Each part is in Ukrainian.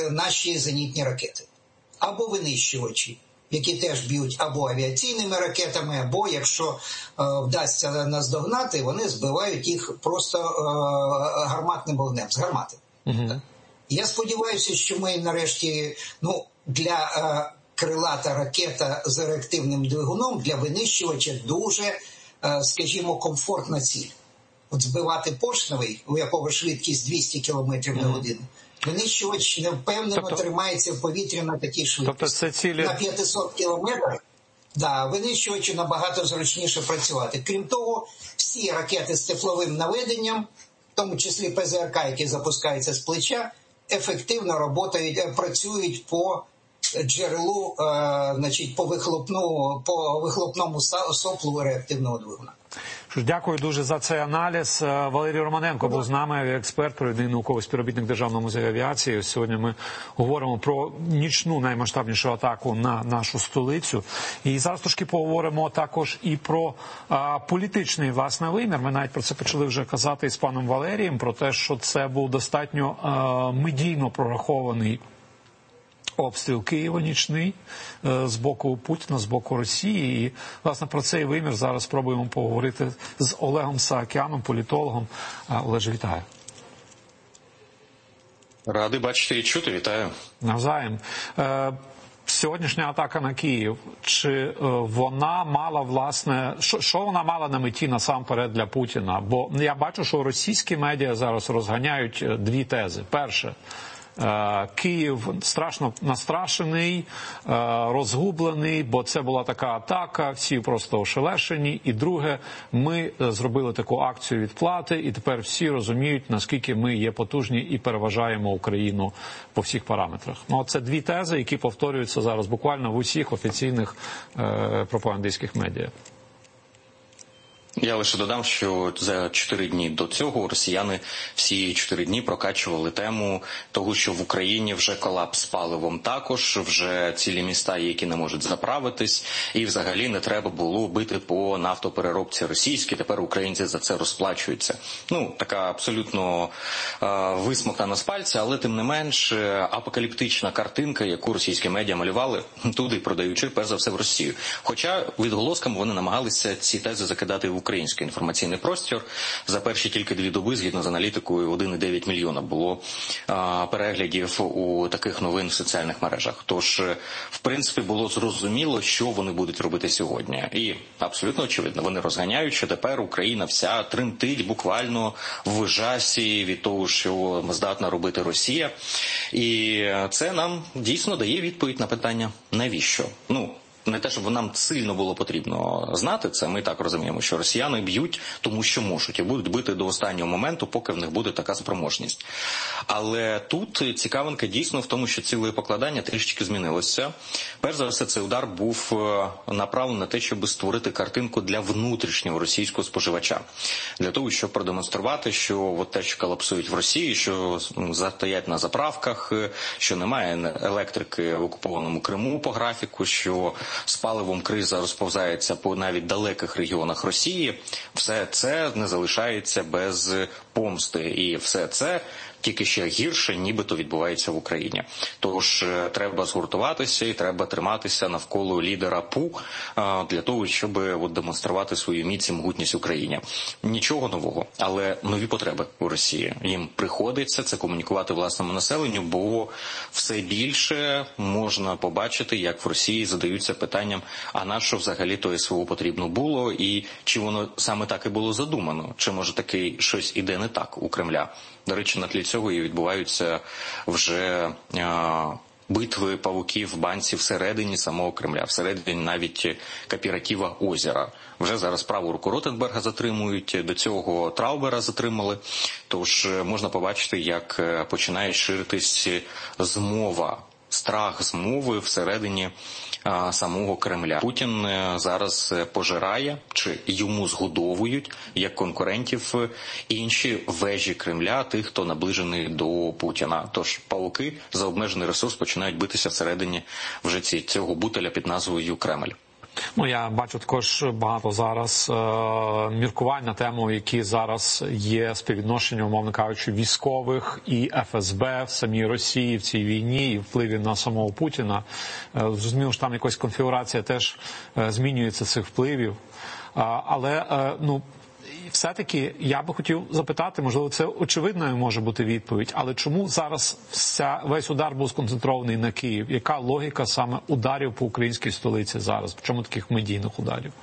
наші зенітні ракети. Або винищувачі, які теж б'ють або авіаційними ракетами, або, якщо вдасться наздогнати, вони збивають їх просто гарматним вогнем, з гармати. Я сподіваюся, що ми нарешті, для крилата ракета з реактивним двигуном, для винищувача дуже, скажімо, комфортна ціль. От збивати поршневий, у якого швидкість 200 км на годину, винищувач невпевнено тримається в повітрі на такій швидкості. На 500 кілометрах, винищувачу набагато зручніше працювати. Крім того, всі ракети з тепловим наведенням, в тому числі ПЗРК, які запускаються з плеча, ефективно працюють по джерелу, по вихлопному соплу реактивного двигуна. Дякую дуже за цей аналіз. Валерій Романенко був з нами, експерт, провідний науковий співробітник Державного музею авіації. Сьогодні ми говоримо про нічну наймасштабнішу атаку на нашу столицю. І зараз трошки поговоримо також і про політичний, власне, вимір. Ми навіть про це почали вже казати із паном Валерієм, про те, що це був достатньо медійно прорахований обстріл Києва нічний з боку Путіна, з боку Росії. І, власне, про цей вимір зараз спробуємо поговорити з Олегом Саакяном, політологом. Олеже, вітаю. Радий бачити і чути. Вітаю. Навзаєм. Сьогоднішня атака на Київ, чи вона мала, власне, що вона мала на меті насамперед для Путіна? Бо я бачу, що російські медіа зараз розганяють дві тези. Перше, Київ страшно настрашений, розгублений, бо це була така атака, всі просто ошелешені. І друге, ми зробили таку акцію відплати, і тепер всі розуміють, наскільки ми є потужні і переважаємо Україну по всіх параметрах. Це дві тези, які повторюються зараз буквально в усіх офіційних пропагандистських медіа. Я лише додам, що за 4 дні до цього росіяни всі 4 дні прокачували тему того, що в Україні вже колапс з паливом також, вже цілі міста, які не можуть заправитись, і взагалі не треба було бити по нафтопереробці російській, тепер українці за це розплачуються. Така абсолютно висмоктана з пальця, але тим не менш апокаліптична картинка, яку російські медіа малювали, туди продаючи, перш за все, в Росію. Хоча відголосками вони намагалися ці тези закидати в український інформаційний простір. За перші тільки 2 доби, згідно з аналітикою, 1,9 мільйона було переглядів у таких новин в соціальних мережах. Тож, в принципі, було зрозуміло, що вони будуть робити сьогодні. І абсолютно очевидно, вони розганяють, що тепер Україна вся тремтить буквально в жасі від того, що здатна робити Росія. І це нам дійсно дає відповідь на питання «навіщо?». Не те, щоб нам сильно було потрібно знати це, ми так розуміємо, що росіяни б'ють, тому що можуть, і будуть бити до останнього моменту, поки в них буде така спроможність. Але тут цікавинка дійсно в тому, що ціле покладання трішечки змінилося. Перш за все, цей удар був направлений на те, щоб створити картинку для внутрішнього російського споживача. Для того, щоб продемонструвати, що те, що колапсують в Росії, що стоять на заправках, що немає електрики в окупованому Криму по графіку, що з паливом криза розповзається по навіть далеких регіонах Росії, все це не залишається без помсти. І все це тільки ще гірше, нібито відбувається в Україні. Тож треба згуртуватися і треба триматися навколо лідера ПУ для того, щоб демонструвати свою міць і могутність Україні. Нічого нового, але нові потреби у Росії. Їм приходиться це комунікувати власному населенню, бо все більше можна побачити, як в Росії задаються питанням, а на що взагалі то СВО потрібно було, і чи воно саме так і було задумано, чи може таки щось іде не так у Кремля. До речі, на тлі цього і відбуваються вже битви павуків в банці всередині самого Кремля, всередині навіть Кооператива Озера. Вже зараз праву руку Ротенберга затримують, до цього Траубера затримали. Тож можна побачити, як починає ширитись змова, страх змови всередині самого Кремля. Путін зараз пожирає, чи йому згодовують, як конкурентів, інші вежі Кремля, тих, хто наближений до Путіна. Тож павуки за обмежений ресурс починають битися всередині вже цього бутеля під назвою Кремль. Ну, я бачу також багато зараз міркувань на тему, які зараз є співвідношення, умовно кажучи, військових і ФСБ в самій Росії в цій війні і впливі на самого Путіна. Зрозуміло, що там якась конфігурація теж змінюється цих впливів. Але, ну, все-таки я би хотів запитати, можливо, це очевидною може бути відповідь, але чому зараз весь удар був сконцентрований на Київ? Яка логіка саме ударів по українській столиці зараз? Чому таких медійних ударів?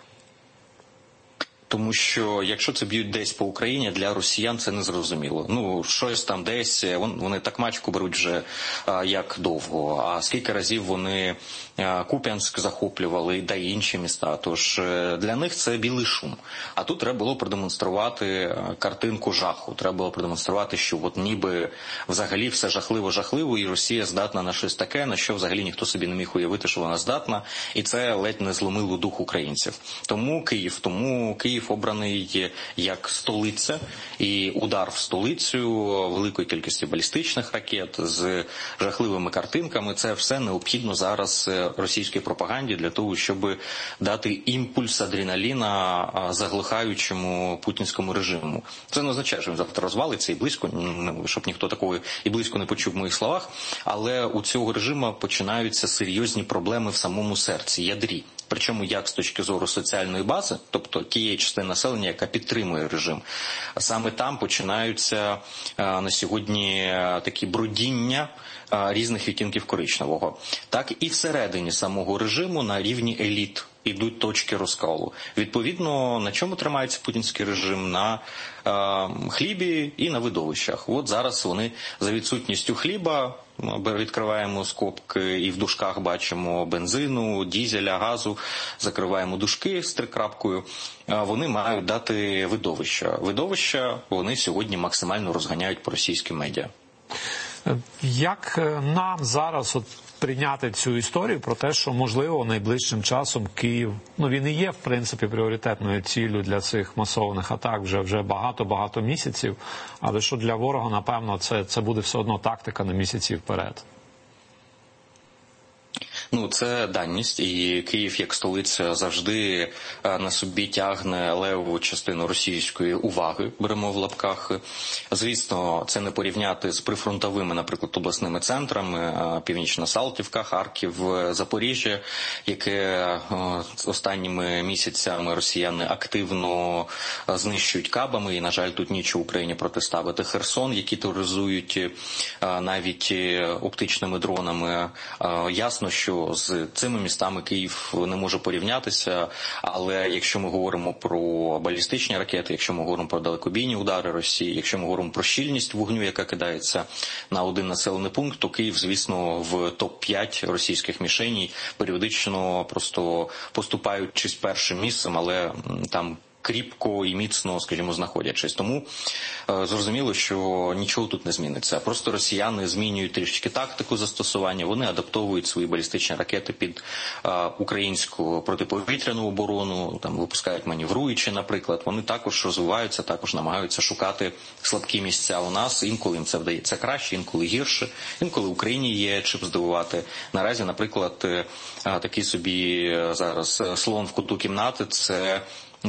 Тому що якщо це б'ють десь по Україні, для росіян це не зрозуміло. Ну, щось там десь, вони так мачку беруть вже як довго. А скільки разів вони Куп'янськ захоплювали, да й інші міста. Тож для них це білий шум. А тут треба було продемонструвати картинку жаху. Треба було продемонструвати, що от ніби взагалі все жахливо-жахливо, і Росія здатна на щось таке, на що взагалі ніхто собі не міг уявити, що вона здатна. І це ледь не зломило дух українців. Тому Київ обраний як столиця, і удар в столицю великої кількості балістичних ракет з жахливими картинками – це все необхідно зараз російській пропаганді для того, щоб дати імпульс адреналіна заглихаючому путінському режиму. Це не означає, що він завтра розвалиться і близько, щоб ніхто такого і близько не почув в моїх словах, але у цього режиму починаються серйозні проблеми в самому серці, ядрі. Причому як з точки зору соціальної бази, тобто тієї частини населення, яка підтримує режим. Саме там починаються на сьогодні такі брудіння різних відтінків коричневого. Так і всередині самого режиму на рівні еліт ідуть точки розколу. Відповідно, на чому тримається путінський режим? На хлібі і на видовищах. От зараз вони за відсутністю хліба, відкриваємо скобки і в дужках бачимо бензину, дізеля, газу, закриваємо дужки з трикрапкою, вони мають дати видовища. Видовища вони сьогодні максимально розганяють по російським медіа. Як нам зараз прийняти цю історію про те, що, можливо, найближчим часом Київ, він і є, в принципі, пріоритетною ціллю для цих масованих атак вже багато місяців, але що для ворога, напевно, це буде все одно тактика на місяці вперед? Це даність, і Київ як столиця завжди на собі тягне левову частину російської уваги, беремо в лапках. Звісно, це не порівняти з прифронтовими, наприклад, обласними центрами, Північна Салтівка, Харків, Запоріжжя, яке останніми місяцями росіяни активно знищують кабами, і, на жаль, тут нічого Україні протиставити. Херсон, які тероризують навіть оптичними дронами. Ясно, що з цими містами Київ не може порівнятися, але якщо ми говоримо про балістичні ракети, якщо ми говоримо про далекобійні удари Росії, якщо ми говоримо про щільність вогню, яка кидається на один населений пункт, то Київ, звісно, в топ-5 російських мішеней періодично просто поступаючись першим місцем, але там кріпко і міцно, скажімо, знаходячись. Тому зрозуміло, що нічого тут не зміниться. Просто росіяни змінюють трішки тактику застосування, вони адаптовують свої балістичні ракети під українську протиповітряну оборону, там випускають маневруючі, наприклад. Вони також розвиваються, також намагаються шукати слабкі місця у нас. Інколи їм це вдається краще, інколи гірше. Інколи Україні є чим здивувати. Наразі, наприклад, такий собі зараз слон в куту кімнати – це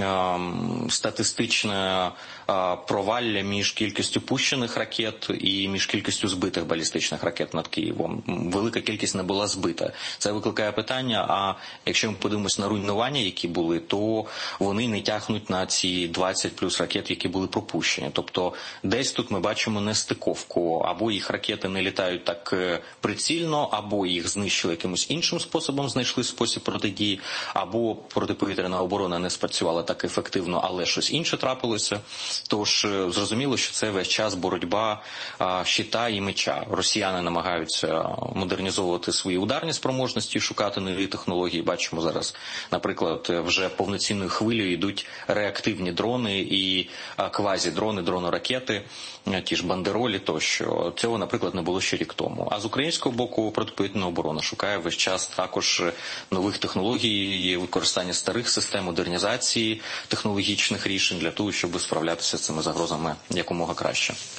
статистичне провалля між кількістю пущених ракет і між кількістю збитих балістичних ракет над Києвом. Велика кількість не була збита. Це викликає питання, а якщо ми подивимося на руйнування, які були, то вони не тягнуть на ці 20 плюс ракет, які були пропущені. Тобто десь тут ми бачимо нестиковку. Або їх ракети не літають так прицільно, або їх знищили якимось іншим способом, знайшли спосіб протидії, або протиповітряна оборона не спрацювала так ефективно, але щось інше трапилося. Тож зрозуміло, що це весь час боротьба щита і меча. Росіяни намагаються модернізовувати свої ударні спроможності, шукати нові технології. Бачимо зараз, наприклад, вже повноцінною хвилею йдуть реактивні дрони і квазідрони, дроноракети, ті ж бандеролі тощо. Цього, наприклад, не було ще рік тому. А з українського боку протиповітряна оборона шукає весь час також нових технологій, використання старих систем, модернізації технологічних рішень для того, щоб справлятися з цими загрозами якомога краще.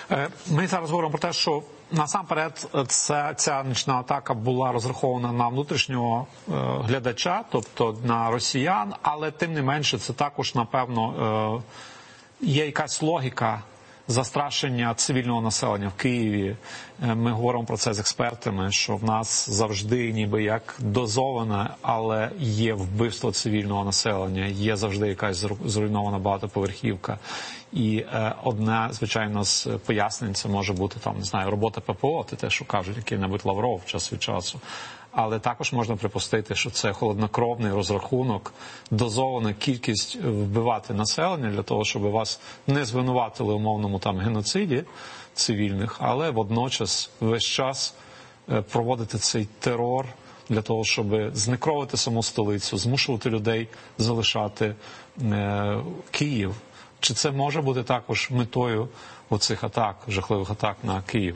Ми зараз говоримо про те, що насамперед ця нічна атака була розрахована на внутрішнього глядача, тобто на росіян, але тим не менше це також, напевно, є якась логіка застрашення цивільного населення в Києві. Ми говоримо про це з експертами, що в нас завжди ніби як дозоване, але є вбивство цивільного населення, є завжди якась зруйнована багатоповерхівка. І одне, звичайно, з пояснень це може бути, там, не знаю, робота ППО, те, що кажуть який-небудь Лавров час від часу. Але також можна припустити, що це холоднокровний розрахунок, дозована кількість вбивати населення для того, щоб вас не звинуватили умовному там геноциді цивільних, але водночас весь час проводити цей терор для того, щоб знекровити саму столицю, змушувати людей залишати Київ. Чи це може бути також метою оцих атак, жахливих атак на Київ?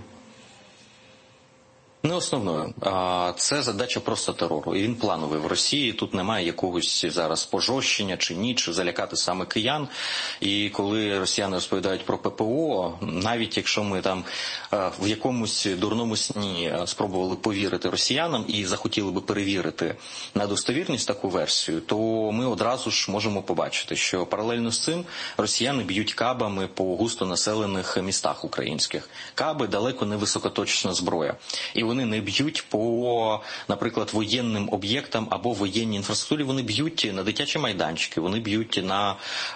Не основною. Це задача просто терору. І він плановий в Росії. Тут немає якогось зараз пожорщення чи ні, чи залякати саме киян. І коли росіяни розповідають про ППО, навіть якщо ми там в якомусь дурному сні спробували повірити росіянам і захотіли би перевірити на достовірність таку версію, то ми одразу ж можемо побачити, що паралельно з цим росіяни б'ють кабами по густонаселених містах українських. Каби далеко не високоточна зброя. І вони не б'ють по, наприклад, воєнним об'єктам або воєнній інфраструктурі, вони б'ють на дитячі майданчики, вони б'ють на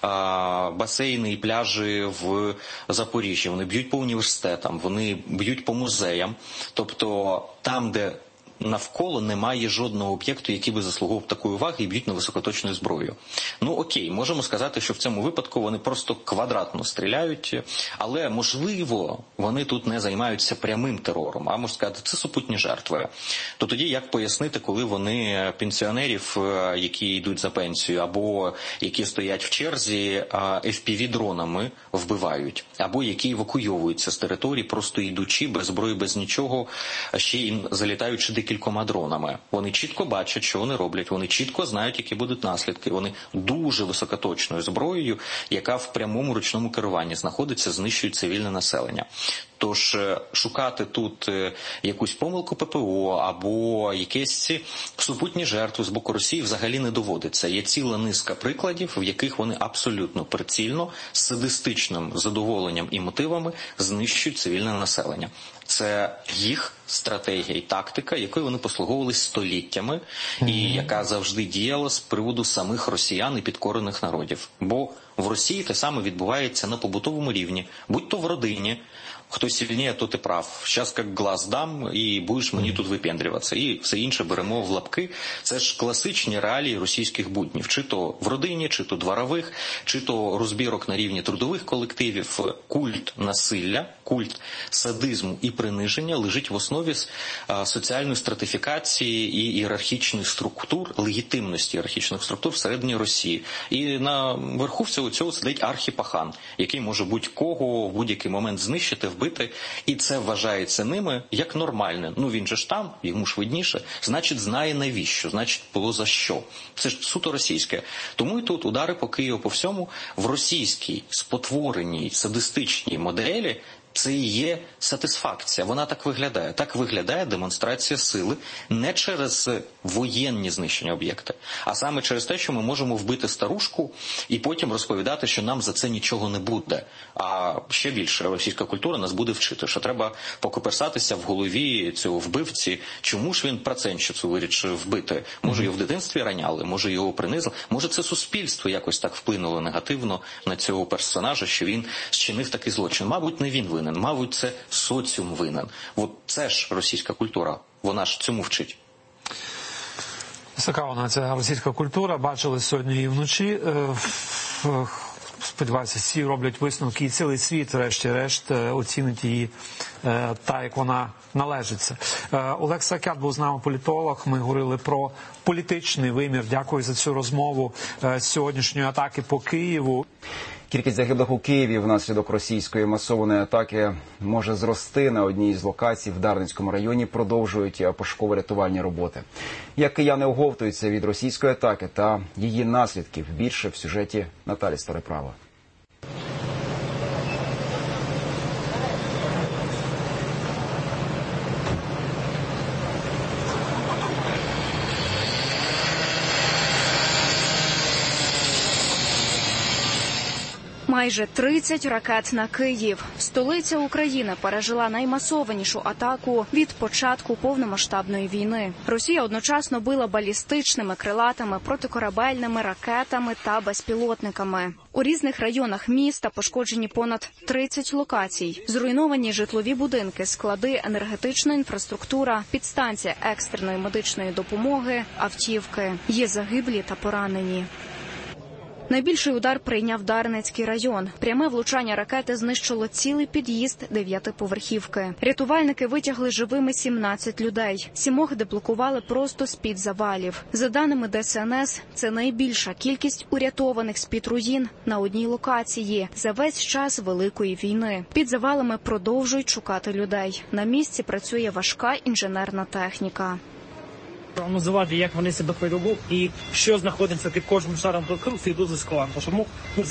басейни і пляжі в Запоріжжі, вони б'ють по університетам, вони б'ють по музеям. Тобто там, де навколо немає жодного об'єкту, який би заслуговував такої уваги, і б'ють на високоточною зброєю. Ну окей, можемо сказати, що в цьому випадку вони просто квадратно стріляють, але можливо вони тут не займаються прямим терором, а можна сказати, це супутні жертви. То тоді як пояснити, коли вони пенсіонерів, які йдуть за пенсію, або які стоять в черзі, FPV-дронами вбивають, або які евакуйовуються з території, просто йдучи без зброї, без нічого, ще й залітаючи кількома дронами. Вони чітко бачать, що вони роблять, вони чітко знають, які будуть наслідки. Вони дуже високоточною зброєю, яка в прямому ручному керуванні знаходиться, знищують цивільне населення. Тож шукати тут якусь помилку ППО або якісь супутні жертви з боку Росії взагалі не доводиться. Є ціла низка прикладів, в яких вони абсолютно прицільно, з садистичним задоволенням і мотивами знищують цивільне населення. Це їх стратегія і тактика, якою вони послуговувалися століттями, і яка завжди діяла з приводу самих росіян і підкорених народів. Бо в Росії те саме відбувається на побутовому рівні, будь то в родині, хто сильніше, то ти прав. Щас як глаз дам, і будеш мені тут випендрюватися. І все інше беремо в лапки. Це ж класичні реалії російських буднів. Чи то в родині, чи то дворових, чи то розбірок на рівні трудових колективів. Культ насилля, культ садизму і приниження лежить в основі соціальної стратифікації і ієрархічних структур, легітимності ієрархічних структур всередині Росії. І на верху всього цього сидить архіпахан, який може будь-кого в будь-який момент знищити, вбити, і це вважається ними як нормальне. Ну він же ж там, йому ж видніше, значить знає навіщо, значить було за що. Це ж суто російське. Тому і тут удари по Києву по всьому в російській спотвореній садистичній моделі це і є сатисфакція. Вона так виглядає. Так виглядає демонстрація сили не через воєнні знищення об'єкти, а саме через те, що ми можемо вбити старушку і потім розповідати, що нам за це нічого не буде. А ще більше російська культура нас буде вчити, що треба покоперсатися в голові цього вбивці, чому ж він процентщицю вирішив вбити. Може його в дитинстві раняли, може його принизили, може це суспільство якось так вплинуло негативно на цього персонажа, що він зчинив такий злочин. Мабуть, не він винен. Мабуть, це соціум винен. От це ж російська культура. Вона ж цьому вчить. Така вона, ця російська культура. Бачили сьогодні і вночі. Сподіваюся, всі роблять висновки, і цілий світ, врешті-решт, оцінить її та, як вона належиться. Олег Сакят був з нами, політолог. Ми говорили про політичний вимір. Дякую за цю розмову сьогоднішньої атаки по Києву. Кількість загиблих у Києві внаслідок російської масованої атаки може зрости. На одній з локацій в Дарницькому районі продовжують пошуково-рятувальні роботи. Як кияни оговтуються від російської атаки та її наслідків, більше в сюжеті Наталі Староправа. Майже 30 ракет на Київ. Столиця України пережила наймасованішу атаку від початку повномасштабної війни. Росія одночасно била балістичними, крилатими, протикорабельними ракетами та безпілотниками. У різних районах міста пошкоджені понад 30 локацій. Зруйновані житлові будинки, склади, енергетична інфраструктура, підстанція екстреної медичної допомоги, автівки. Є загиблі та поранені. Найбільший удар прийняв Дарницький район. Пряме влучання ракети знищило цілий під'їзд 9-поверхівки. Рятувальники витягли живими 17 людей. 7 деблокували просто з-під завалів. За даними ДСНС, це найбільша кількість урятованих з-під руїн на одній локації за весь час Великої війни. Під завалами продовжують шукати людей. На місці працює важка інженерна техніка. Прогнозувати, як вони себе поведуть і що знаходиться під кожним шаром конструкції, дуже складно. Тому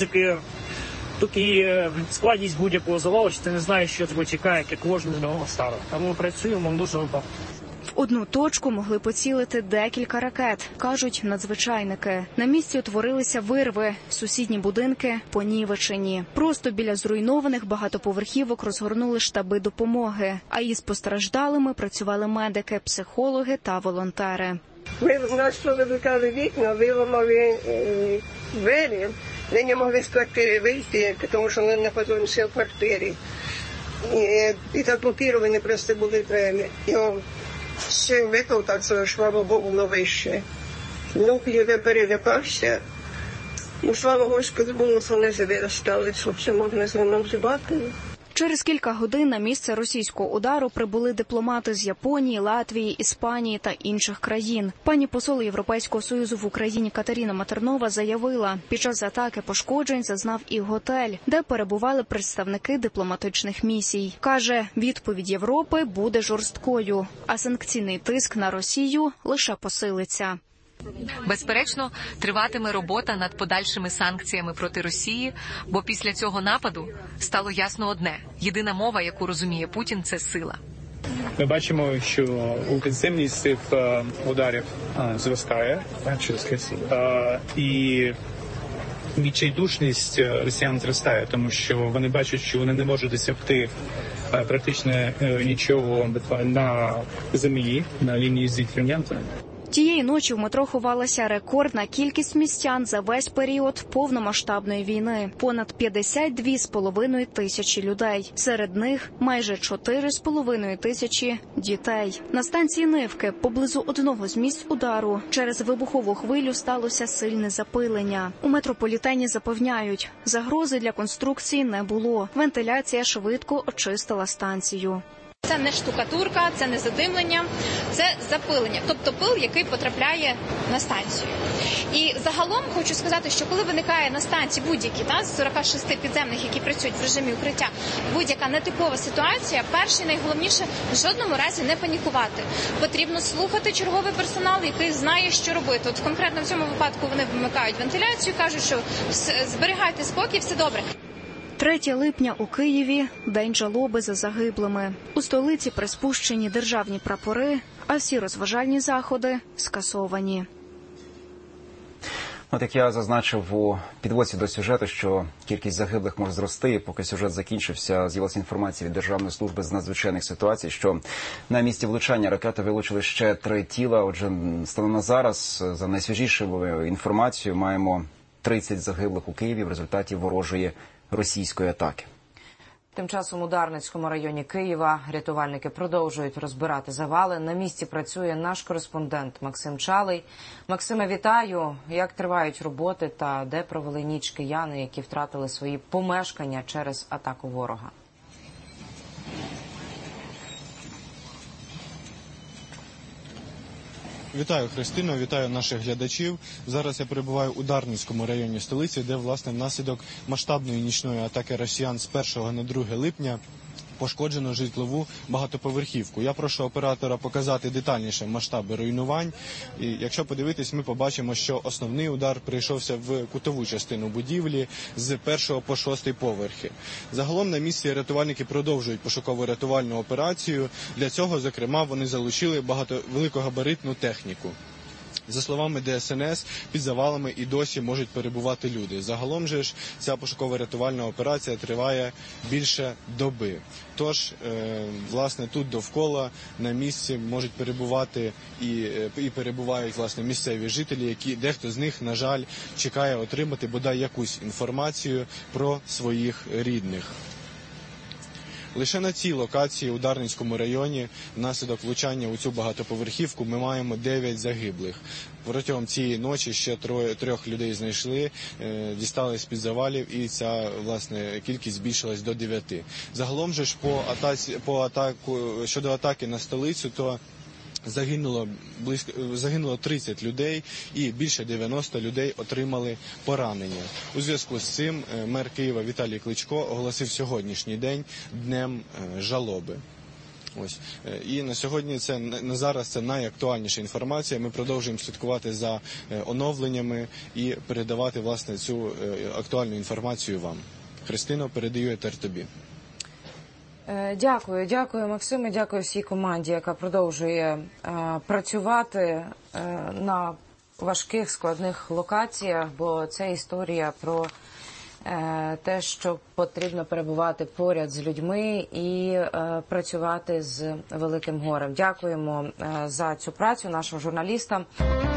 таки складність будь-якого завалу, що ти не знаєш, що тебе чекає, як кожного шару. Тому працюємо дуже випадку. В одну точку могли поцілити декілька ракет, кажуть надзвичайники. На місці утворилися вирви, сусідні будинки понівечені. Просто біля зруйнованих багатоповерхівок розгорнули штаби допомоги, а із постраждалими працювали медики, психологи та волонтери. Ми в нас повилітали вікна, виламали двері, ми не могли з квартири вийти, тому що ми знаходилися в квартирі. І заблоковані просто були двері. Ще випав, так що, слава Богу, воно вище. Ну, я перелякався. Ну, слава Господу, було, що не виростали, що все можна зремонтувати. Через кілька годин на місце російського удару прибули дипломати з Японії, Латвії, Іспанії та інших країн. Пані посол Європейського Союзу в Україні Катерина Матернова заявила, під час атаки пошкоджень зазнав і готель, де перебували представники дипломатичних місій. Каже, відповідь Європи буде жорсткою, а санкційний тиск на Росію лише посилиться. Безперечно, триватиме робота над подальшими санкціями проти Росії, бо після цього нападу стало ясно одне – єдина мова, яку розуміє Путін – це сила. Ми бачимо, що інтенсивність цих ударів зростає, і відчайдушність росіян зростає, тому що вони бачать, що вони не можуть досягти практично нічого на землі, на лінії зіткнення. Тієї ночі в метро ховалася рекордна кількість містян за весь період повномасштабної війни – понад 52,5 тисячі людей. Серед них майже 4,5 тисячі дітей. На станції Нивки, поблизу одного з місць удару, через вибухову хвилю сталося сильне запилення. У метрополітені запевняють, загрози для конструкції не було. Вентиляція швидко очистила станцію. Це не штукатурка, це не задимлення, це запилення, тобто пил, який потрапляє на станцію. І загалом хочу сказати, що коли виникає на станції будь-які, з 46 підземних, які працюють в режимі укриття, будь-яка нетипова ситуація, перше і найголовніше – в жодному разі не панікувати. Потрібно слухати черговий персонал, який знає, що робити. От конкретно в цьому випадку вони вимикають вентиляцію, кажуть, що зберігайте спокій, все добре. 3 липня у Києві – день жалоби за загиблими. У столиці приспущені державні прапори, а всі розважальні заходи скасовані. От як я зазначив у підводці до сюжету, що кількість загиблих може зрости, і поки сюжет закінчився, з'явилася інформація від Державної служби з надзвичайних ситуацій, що на місці влучання ракети вилучили ще 3 тіла. Отже, станом на зараз, за найсвіжішою інформацією, маємо 30 загиблих у Києві в результаті ворожої російської атаки. Тим часом у Дарницькому районі Києва рятувальники продовжують розбирати завали. На місці працює наш кореспондент Максим Чалий. Максиме, вітаю. Як тривають роботи та де провели ніч кияни, які втратили свої помешкання через атаку ворога? Вітаю, Христино, вітаю наших глядачів. Зараз я перебуваю у Дарницькому районі столиці, де, власне, внаслідок масштабної нічної атаки росіян з 1 на 2 липня пошкоджено житлову багатоповерхівку. Я прошу оператора показати детальніше масштаби руйнувань. І якщо подивитись, ми побачимо, що основний удар прийшовся в кутову частину будівлі з 1 по 6 поверхи. Загалом на місці рятувальники продовжують пошуково-рятувальну операцію. Для цього, зокрема, вони залучили великогабаритну техніку. За словами ДСНС, під завалами і досі можуть перебувати люди. Загалом же ж ця пошуково-рятувальна операція триває більше доби. Тож, власне, тут довкола на місці можуть перебувати і перебувають, власне, місцеві жителі, які дехто з них, на жаль, чекає отримати бодай якусь інформацію про своїх рідних. Лише на цій локації у Дарницькому районі внаслідок влучання у цю багатоповерхівку ми маємо 9 загиблих. Протягом цієї ночі ще трьох людей знайшли, дістали з-під завалів, і ця, власне, кількість збільшилась до 9. Загалом же ж щодо атаки на столицю, то загинуло 30 людей і більше 90 людей отримали поранення. У зв'язку з цим мер Києва Віталій Кличко оголосив сьогоднішній день днем жалоби. Ось. І на сьогодні на зараз це найактуальніша інформація. Ми продовжуємо слідкувати за оновленнями і передавати, власне, цю актуальну інформацію вам. Христино, передаю етер тобі. Дякую, Максиме, дякую всій команді, яка продовжує працювати на важких, складних локаціях, бо це історія про те, що потрібно перебувати поряд з людьми і працювати з великим горем. Дякуємо за цю працю нашим журналістам.